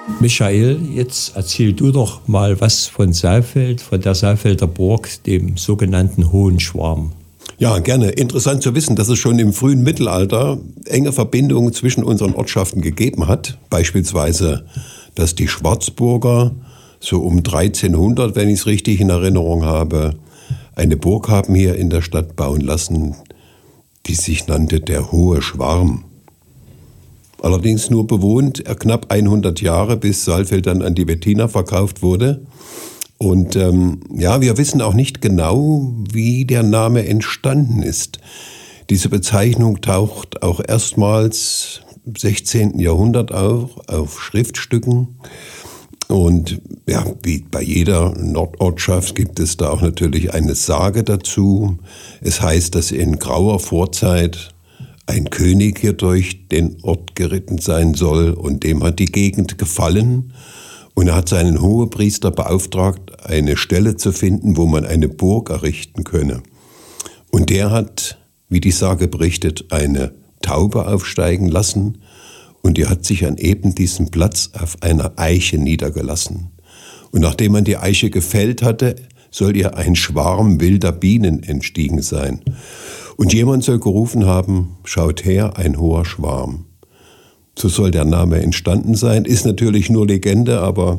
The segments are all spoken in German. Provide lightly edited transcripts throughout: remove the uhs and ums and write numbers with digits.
Michael, jetzt erzähl du doch mal was von Saalfeld, von der Saalfelder Burg, dem sogenannten Hohen Schwarm. Ja, gerne. Interessant zu wissen, dass es schon im frühen Mittelalter enge Verbindungen zwischen unseren Ortschaften gegeben hat. Beispielsweise, dass die Schwarzburger so um 1300, wenn ich es richtig in Erinnerung habe, eine Burg haben hier in der Stadt bauen lassen, die sich nannte der Hohe Schwarm. Allerdings nur bewohnt knapp 100 Jahre, bis Saalfeld dann an die Wettiner verkauft wurde. Und wir wissen auch nicht genau, wie der Name entstanden ist. Diese Bezeichnung taucht auch erstmals im 16. Jahrhundert auf Schriftstücken. Und ja, wie bei jeder Nordortschaft gibt es da auch natürlich eine Sage dazu. Es heißt, dass in grauer Vorzeit ein König hier durch den Ort geritten sein soll und dem hat die Gegend gefallen und er hat seinen Hohepriester beauftragt, eine Stelle zu finden, wo man eine Burg errichten könne. Und der hat, wie die Sage berichtet, eine Taube aufsteigen lassen und die hat sich an eben diesem Platz auf einer Eiche niedergelassen. Und nachdem man die Eiche gefällt hatte, soll ihr ein Schwarm wilder Bienen entstiegen sein. Und jemand soll gerufen haben, schaut her, ein hoher Schwarm. So soll der Name entstanden sein. Ist natürlich nur Legende, aber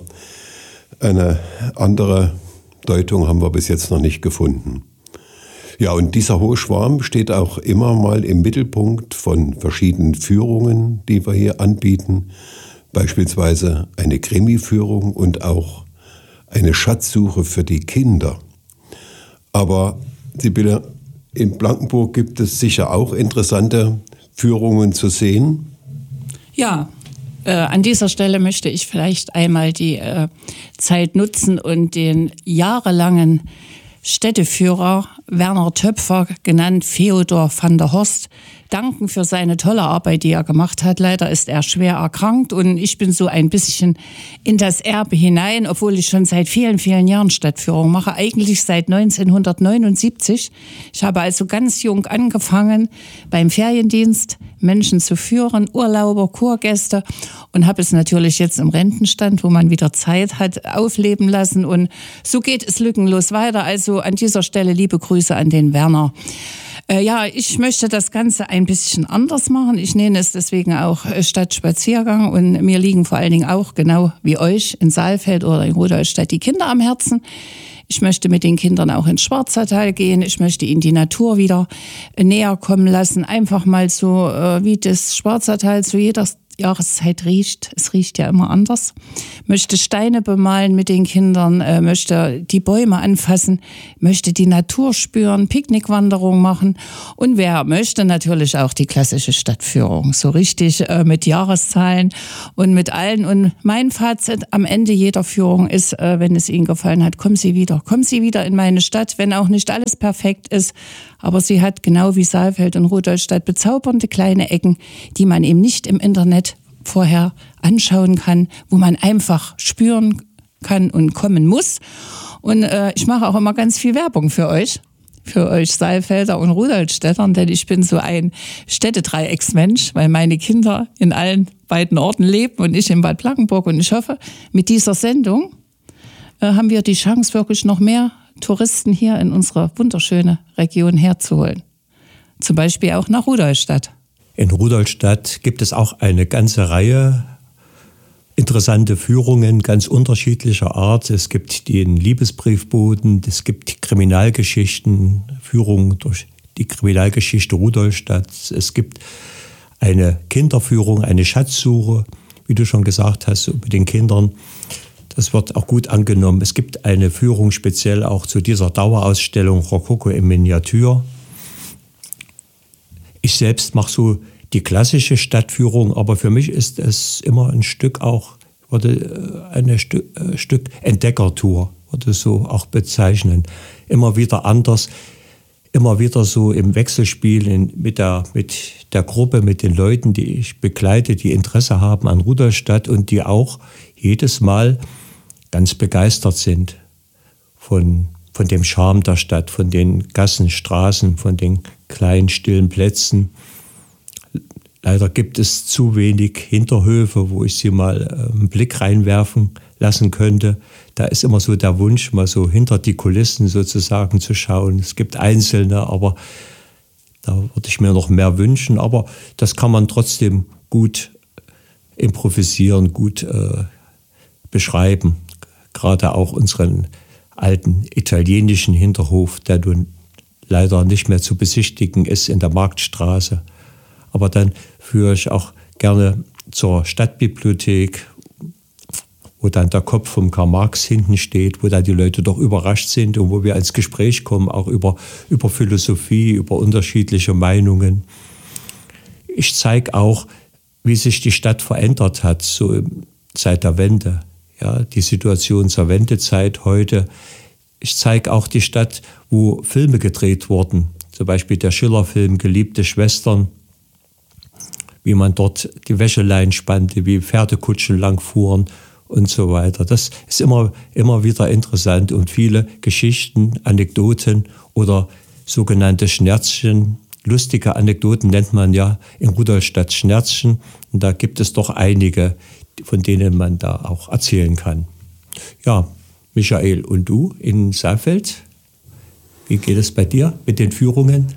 eine andere Deutung haben wir bis jetzt noch nicht gefunden. Ja, und dieser hohe Schwarm steht auch immer mal im Mittelpunkt von verschiedenen Führungen, die wir hier anbieten. Beispielsweise eine Krimi-Führung und auch eine Schatzsuche für die Kinder. Aber Sibylle, in Blankenburg gibt es sicher auch interessante Führungen zu sehen. Ja, an dieser Stelle möchte ich vielleicht einmal die Zeit nutzen und den jahrelangen Städteführer Werner Töpfer, genannt Feodor van der Horst, danken für seine tolle Arbeit, die er gemacht hat. Leider ist er schwer erkrankt und ich bin so ein bisschen in das Erbe hinein, obwohl ich schon seit vielen, vielen Jahren Stadtführung mache, eigentlich seit 1979. Ich habe also ganz jung angefangen, beim Feriendienst Menschen zu führen, Urlauber, Kurgäste, und habe es natürlich jetzt im Rentenstand, wo man wieder Zeit hat, aufleben lassen, und so geht es lückenlos weiter. Also an dieser Stelle liebe Grüße an den Werner. Ich möchte das Ganze ein bisschen anders machen. Ich nenne es deswegen auch Stadtspaziergang, und mir liegen vor allen Dingen auch, genau wie euch, in Saalfeld oder in Rudolstadt die Kinder am Herzen. Ich möchte mit den Kindern auch ins Schwarzertal gehen. Ich möchte ihnen die Natur wieder näher kommen lassen. Einfach mal so, wie das Schwarzertal zu jeder Jahreszeit riecht. Es riecht ja immer anders. Möchte Steine bemalen mit den Kindern, möchte die Bäume anfassen, möchte die Natur spüren, Picknickwanderung machen, und wer möchte, natürlich auch die klassische Stadtführung. So richtig mit Jahreszahlen und mit allen. Und mein Fazit am Ende jeder Führung ist, wenn es Ihnen gefallen hat, kommen Sie wieder in meine Stadt, wenn auch nicht alles perfekt ist. Aber sie hat genau wie Saalfeld und Rudolstadt bezaubernde kleine Ecken, die man eben nicht im Internet vorher anschauen kann, wo man einfach spüren kann und kommen muss. Und ich mache auch immer ganz viel Werbung für euch Saalfelder und Rudolstädtern, denn ich bin so ein Städtedreiecksmensch, weil meine Kinder in allen beiden Orten leben und ich in Bad Blankenburg. Und ich hoffe, mit dieser Sendung haben wir die Chance, wirklich noch mehr Touristen hier in unsere wunderschöne Region herzuholen. Zum Beispiel auch nach Rudolstadt. In Rudolstadt gibt es auch eine ganze Reihe interessante Führungen ganz unterschiedlicher Art. Es gibt den Liebesbriefboten, es gibt Kriminalgeschichten, Führungen durch die Kriminalgeschichte Rudolstadts. Es gibt eine Kinderführung, eine Schatzsuche, wie du schon gesagt hast, mit den Kindern. Das wird auch gut angenommen. Es gibt eine Führung speziell auch zu dieser Dauerausstellung Rokoko im Miniatur. Ich selbst mache so die klassische Stadtführung, aber für mich ist es immer ein Stück auch, Stück Entdeckertour, würde so auch bezeichnen. Immer wieder anders, immer wieder so im Wechselspiel mit der Gruppe, mit den Leuten, die ich begleite, die Interesse haben an Rudolstadt und die auch jedes Mal ganz begeistert sind von dem Charme der Stadt, von den Gassen, Straßen, von den kleinen, stillen Plätzen. Leider gibt es zu wenig Hinterhöfe, wo ich Sie mal einen Blick reinwerfen lassen könnte. Da ist immer so der Wunsch, mal so hinter die Kulissen sozusagen zu schauen. Es gibt einzelne, aber da würde ich mir noch mehr wünschen. Aber das kann man trotzdem gut improvisieren, gut beschreiben. Gerade auch unseren alten italienischen Hinterhof, der nun leider nicht mehr zu besichtigen ist in der Marktstraße. Aber dann führe ich auch gerne zur Stadtbibliothek, wo dann der Kopf vom Karl Marx hinten steht, wo dann die Leute doch überrascht sind und wo wir ins Gespräch kommen, auch über Philosophie, über unterschiedliche Meinungen. Ich zeige auch, wie sich die Stadt verändert hat, so seit der Wende. Ja, die Situation zur Wendezeit heute. Ich zeige auch die Stadt, wo Filme gedreht wurden. Zum Beispiel der Schiller-Film Geliebte Schwestern, wie man dort die Wäscheleien spannte, wie Pferdekutschen langfuhren und so weiter. Das ist immer wieder interessant und viele Geschichten, Anekdoten oder sogenannte Schnerzchen, lustige Anekdoten nennt man ja in Rudolstadt Schnerzchen. Und da gibt es doch einige, von denen man da auch erzählen kann. Ja, Michael, und du in Saalfeld? Wie geht es bei dir mit den Führungen?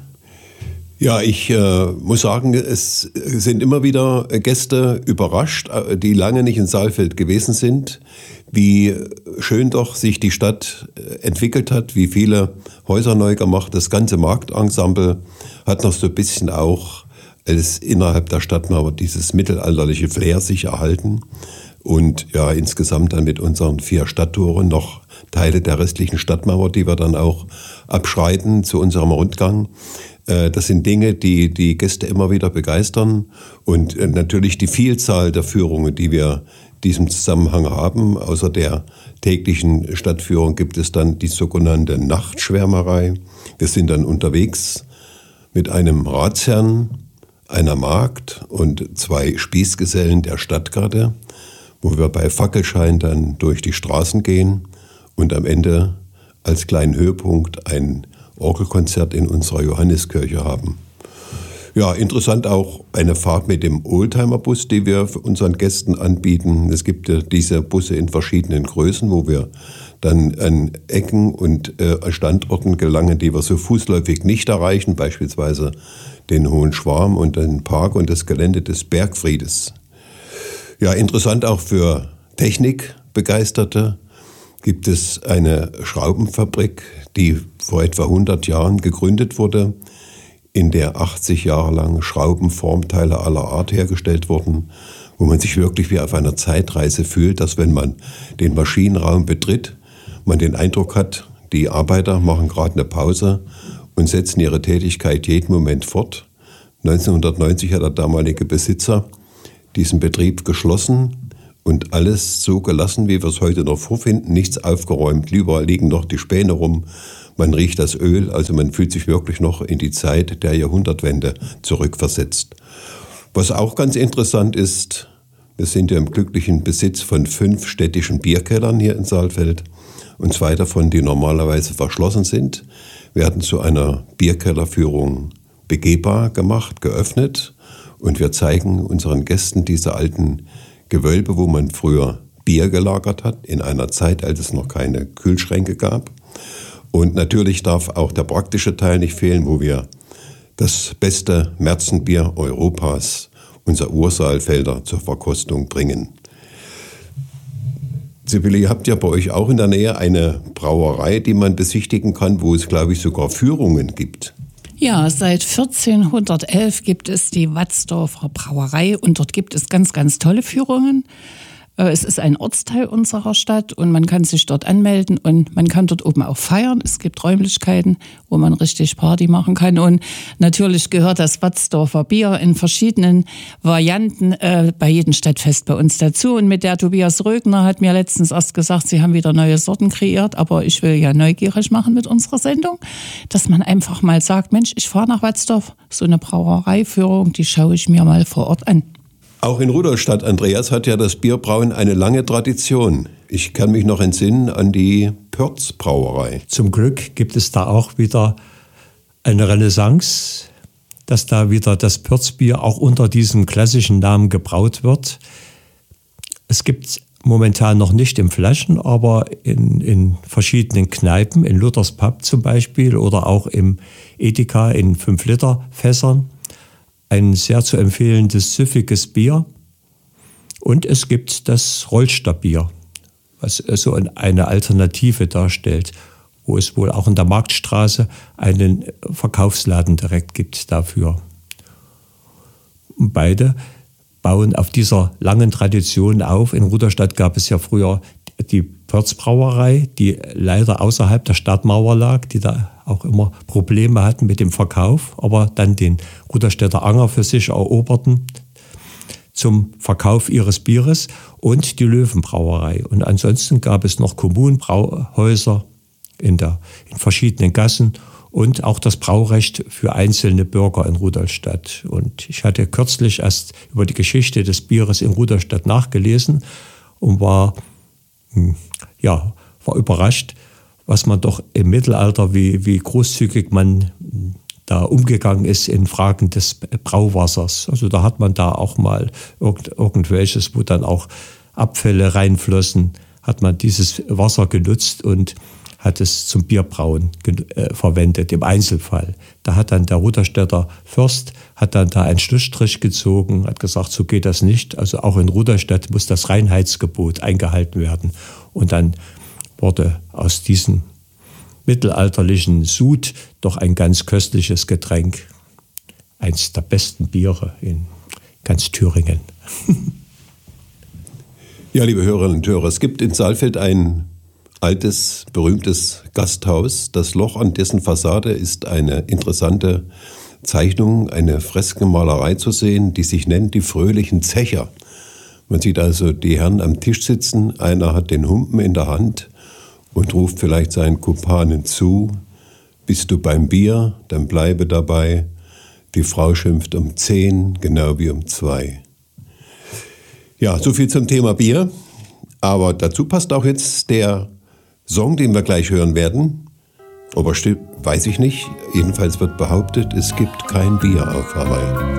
Ja, ich muss sagen, es sind immer wieder Gäste überrascht, die lange nicht in Saalfeld gewesen sind, wie schön doch sich die Stadt entwickelt hat, wie viele Häuser neu gemacht. Das ganze Marktensemble hat noch so ein bisschen auch innerhalb der Stadtmauer dieses mittelalterliche Flair sich erhalten. Und ja, insgesamt dann mit unseren 4 Stadttoren noch Teile der restlichen Stadtmauer, die wir dann auch abschreiten zu unserem Rundgang. Das sind Dinge, die die Gäste immer wieder begeistern. Und natürlich die Vielzahl der Führungen, die wir in diesem Zusammenhang haben. Außer der täglichen Stadtführung gibt es dann die sogenannte Nachtschwärmerei. Wir sind dann unterwegs mit einem Ratsherrn, einer Magd und 2 Spießgesellen der Stadtgarde, wo wir bei Fackelschein dann durch die Straßen gehen und am Ende als kleinen Höhepunkt ein Orgelkonzert in unserer Johanneskirche haben. Ja, interessant auch eine Fahrt mit dem Oldtimerbus, die wir für unseren Gästen anbieten. Es gibt ja diese Busse in verschiedenen Größen, wo wir dann an Ecken und Standorten gelangen, die wir so fußläufig nicht erreichen, beispielsweise den Hohen Schwarm und den Park und das Gelände des Bergfriedes. Ja, interessant auch für Technikbegeisterte gibt es eine Schraubenfabrik, die vor etwa 100 Jahren gegründet wurde, in der 80 Jahre lang Schraubenformteile aller Art hergestellt wurden, wo man sich wirklich wie auf einer Zeitreise fühlt, dass wenn man den Maschinenraum betritt, man den Eindruck hat, die Arbeiter machen gerade eine Pause und setzen ihre Tätigkeit jeden Moment fort. 1990 hat der damalige Besitzer diesen Betrieb geschlossen und alles so gelassen, wie wir es heute noch vorfinden, nichts aufgeräumt, überall liegen noch die Späne rum, man riecht das Öl, also man fühlt sich wirklich noch in die Zeit der Jahrhundertwende zurückversetzt. Was auch ganz interessant ist, wir sind ja im glücklichen Besitz von 5 städtischen Bierkellern hier in Saalfeld und 2 davon, die normalerweise verschlossen sind, werden zu einer Bierkellerführung begehbar gemacht, geöffnet und wir zeigen unseren Gästen diese alten Gewölbe, wo man früher Bier gelagert hat, in einer Zeit, als es noch keine Kühlschränke gab. Und natürlich darf auch der praktische Teil nicht fehlen, wo wir das beste Märzenbier Europas, unser Ursaalfelder, zur Verkostung bringen. Sibylle, ihr habt ja bei euch auch in der Nähe eine Brauerei, die man besichtigen kann, wo es, glaube ich, sogar Führungen gibt. Ja, seit 1411 gibt es die Watzdorfer Brauerei und dort gibt es ganz, ganz tolle Führungen. Es ist ein Ortsteil unserer Stadt und man kann sich dort anmelden und man kann dort oben auch feiern. Es gibt Räumlichkeiten, wo man richtig Party machen kann und natürlich gehört das Watzdorfer Bier in verschiedenen Varianten bei jedem Stadtfest bei uns dazu. Und mit der Tobias Rögner hat mir letztens erst gesagt, sie haben wieder neue Sorten kreiert, aber ich will ja neugierig machen mit unserer Sendung, dass man einfach mal sagt, Mensch, ich fahre nach Watzdorf, so eine Brauereiführung, die schaue ich mir mal vor Ort an. Auch in Rudolstadt, Andreas, hat ja das Bierbrauen eine lange Tradition. Ich kann mich noch entsinnen an die Pörz-Brauerei. Zum Glück gibt es da auch wieder eine Renaissance. dass da wieder das Pürzbier auch unter diesem klassischen Namen gebraut wird. Es gibt momentan noch nicht in Flaschen, aber in verschiedenen Kneipen, in Luthers Pub zum Beispiel oder auch im Edeka in 5-Liter-Fässern, ein sehr zu empfehlendes süffiges Bier. Und es gibt das Rollstabbier, was so eine Alternative darstellt, wo es wohl auch in der Marktstraße einen Verkaufsladen direkt gibt dafür. Und beide bauen auf dieser langen Tradition auf. In Rudolstadt gab es ja früher die Pörzbrauerei, die leider außerhalb der Stadtmauer lag, die da auch immer Probleme hatten mit dem Verkauf, aber dann den Rudolstädter Anger für sich eroberten zum Verkauf ihres Bieres, und die Löwenbrauerei. Und ansonsten gab es noch Kommunenbrauhäuser in verschiedenen Gassen und auch das Braurecht für einzelne Bürger in Rudolstadt. Und ich hatte kürzlich erst über die Geschichte des Bieres in Rudolstadt nachgelesen und war überrascht, was man doch im Mittelalter, wie großzügig man da umgegangen ist in Fragen des Brauwassers. Also da hat man da auch mal irgendwelches, wo dann auch Abfälle reinflossen, hat man dieses Wasser genutzt und hat es zum Bierbrauen verwendet, im Einzelfall. Da hat dann der Rudolstädter Fürst hat dann da einen Schlussstrich gezogen, hat gesagt, so geht das nicht. Also auch in Rudolstadt muss das Reinheitsgebot eingehalten werden. Und dann wurde aus diesem mittelalterlichen Sud doch ein ganz köstliches Getränk. Eins der besten Biere in ganz Thüringen. Ja, liebe Hörerinnen und Hörer, es gibt in Saalfeld ein altes, berühmtes Gasthaus. Das Loch an dessen Fassade ist eine interessante Zeichnung, eine Freskenmalerei zu sehen, die sich nennt die fröhlichen Zecher. Man sieht also die Herren am Tisch sitzen, einer hat den Humpen in der Hand und ruft vielleicht seinen Kumpanen zu: Bist du beim Bier, dann bleibe dabei. Die Frau schimpft um 10, genau wie um 2. Ja, so viel zum Thema Bier. Aber dazu passt auch jetzt der Song, den wir gleich hören werden. Ob er stimmt, weiß ich nicht. Jedenfalls wird behauptet, es gibt kein Bier auf Hawaii.